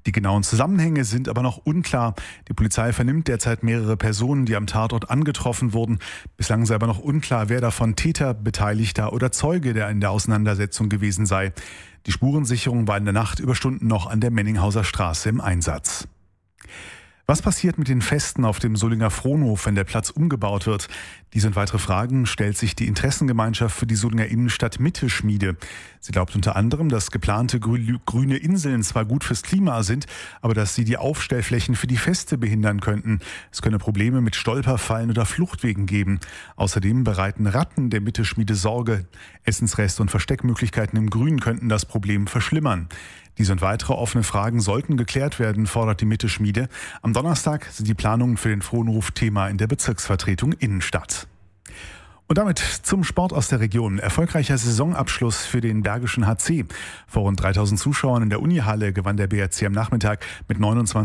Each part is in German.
Die genauen Zusammenhänge sind aber noch unklar. Die Polizei vernimmt derzeit mehrere Personen, die am Tatort angetroffen wurden. Bislang sei aber noch unklar, wer davon Täter, Beteiligter oder Zeuge der in der Auseinandersetzung gewesen sei. Die Spurensicherung war in der Nacht über Stunden noch an der Menninghauser Straße im Einsatz. Was passiert mit den Festen auf dem Solinger Fronhof, wenn der Platz umgebaut wird? Diese und weitere Fragen stellt sich die Interessengemeinschaft für die Solinger Innenstadt Mitte Schmiede. Sie glaubt unter anderem, dass geplante grüne Inseln zwar gut fürs Klima sind, aber dass sie die Aufstellflächen für die Feste behindern könnten. Es könne Probleme mit Stolperfallen oder Fluchtwegen geben. Außerdem bereiten Ratten der Mitte Schmiede Sorge. Essensreste und Versteckmöglichkeiten im Grün könnten das Problem verschlimmern. Diese und weitere offene Fragen sollten geklärt werden, fordert die Mitte Schmiede. Am Donnerstag sind die Planungen für den Fronhof Thema in der Bezirksvertretung Innenstadt. Und damit zum Sport aus der Region. Erfolgreicher Saisonabschluss für den Bergischen HC. Vor rund 3000 Zuschauern in der Unihalle gewann der BRC am Nachmittag mit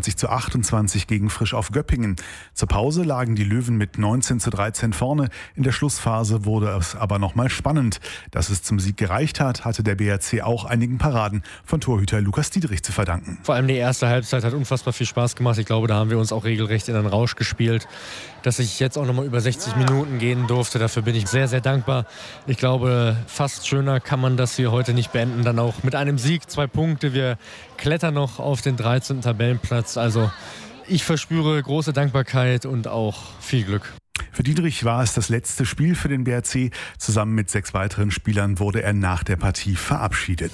29:28 gegen Frisch auf Göppingen. Zur Pause lagen die Löwen mit 19:13 vorne. In der Schlussphase wurde es aber nochmal spannend. Dass es zum Sieg gereicht hat, hatte der BRC auch einigen Paraden von Torhüter Lukas Dietrich zu verdanken. Vor allem die erste Halbzeit hat unfassbar viel Spaß gemacht. Ich glaube, da haben wir uns auch regelrecht in einen Rausch gespielt. Dass ich jetzt auch nochmal über 60 Minuten gehen durfte, dafür bin ich sehr, sehr dankbar. Ich glaube, fast schöner kann man das hier heute nicht beenden. Dann auch mit einem Sieg, 2 Punkte. Wir klettern noch auf den 13. Tabellenplatz. Also ich verspüre große Dankbarkeit und auch viel Glück. Für Dietrich war es das letzte Spiel für den BRC. Zusammen mit 6 weiteren Spielern wurde er nach der Partie verabschiedet.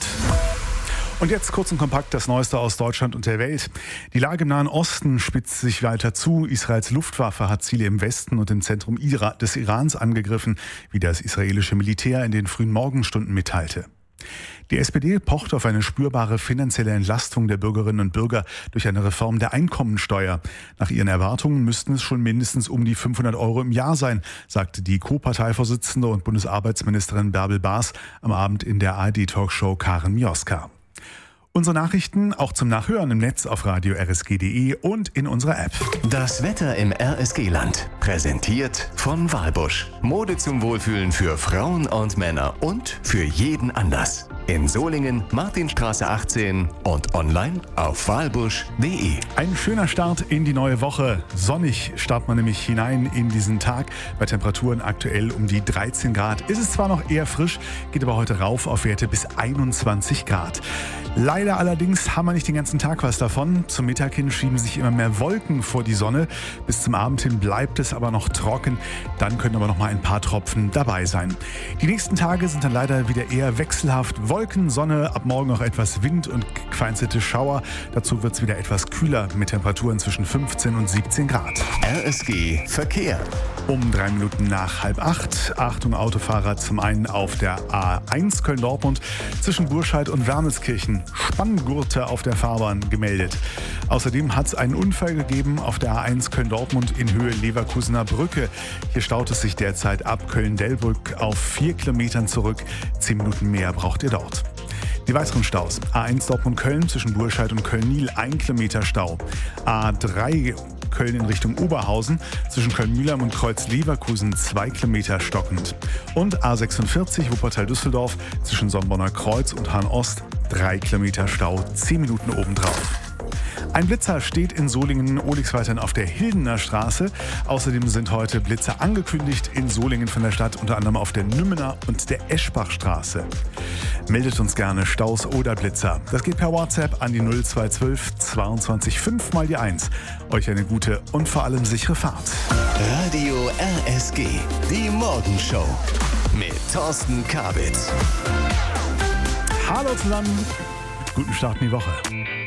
Und jetzt kurz und kompakt das Neueste aus Deutschland und der Welt. Die Lage im Nahen Osten spitzt sich weiter zu. Israels Luftwaffe hat Ziele im Westen und im Zentrum des Irans angegriffen, wie das israelische Militär in den frühen Morgenstunden mitteilte. Die SPD pocht auf eine spürbare finanzielle Entlastung der Bürgerinnen und Bürger durch eine Reform der Einkommensteuer. Nach ihren Erwartungen müssten es schon mindestens um die 500 € im Jahr sein, sagte die Co-Parteivorsitzende und Bundesarbeitsministerin Bärbel Baas am Abend in der ARD-Talkshow Karen Mioska. Unsere Nachrichten auch zum Nachhören im Netz auf radio rsg.de und in unserer App. Das Wetter im RSG-Land. Präsentiert von Walbusch. Mode zum Wohlfühlen für Frauen und Männer und für jeden Anlass. In Solingen, Martinstraße 18 und online auf walbusch.de. Ein schöner Start in die neue Woche. Sonnig startet man nämlich hinein in diesen Tag. Bei Temperaturen aktuell um die 13 Grad. Ist es zwar noch eher frisch, geht aber heute rauf auf Werte bis 21 Grad. Leider allerdings haben wir nicht den ganzen Tag was davon. Zum Mittag hin schieben sich immer mehr Wolken vor die Sonne. Bis zum Abend hin bleibt es aber noch trocken. Dann können aber noch mal ein paar Tropfen dabei sein. Die nächsten Tage sind dann leider wieder eher wechselhaft. Wolken, Sonne, ab morgen noch etwas Wind und vereinzelte Schauer. Dazu wird es wieder etwas kühler mit Temperaturen zwischen 15 und 17 Grad. RSG Verkehr. Um 3 Minuten nach 7:30. Achtung Autofahrer, zum einen auf der A1 Köln-Dortmund zwischen Burscheid und Wermelskirchen. Spanngurte auf der Fahrbahn gemeldet. Außerdem hat es einen Unfall gegeben auf der A1 Köln-Dortmund in Höhe Leverkusener Brücke. Hier staut es sich derzeit ab Köln-Delbrück auf 4 Kilometern zurück. 10 Minuten mehr braucht ihr dort. Die weiteren Staus. A1 Dortmund-Köln zwischen Burscheid und Köln-Niel 1 Kilometer Stau. A3 Köln in Richtung Oberhausen zwischen Köln-Mühlheim und Kreuz-Leverkusen 2 Kilometer stockend. Und A46 Wuppertal-Düsseldorf zwischen Sonnborner Kreuz und Hahn-Ost 3 Kilometer Stau, 10 Minuten obendrauf. Ein Blitzer steht in Solingen Ohlixweitern auf der Hildener Straße. Außerdem sind heute Blitzer angekündigt in Solingen von der Stadt, unter anderem auf der Nümmener und der Eschbachstraße. Meldet uns gerne Staus oder Blitzer. Das geht per WhatsApp an die 0212 22 5 mal die 1. Euch eine gute und vor allem sichere Fahrt. Radio RSG, die Morgenshow mit Thorsten Kabitz. Hallo zusammen, guten Start in die Woche.